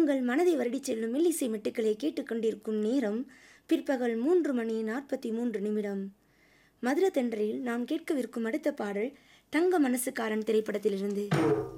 உங்கள் மனதை வருடிச் செல்லும் மெல்லிசை மெட்டுக்களை கேட்டுக்கொண்டிருக்கும் நேரம் பிற்பகல் 3:43. மதுர தென்றலில் நாம் கேட்கவிருக்கும் அடுத்த பாடல் தங்க மனசுக்காரன் திரைப்படத்திலிருந்து.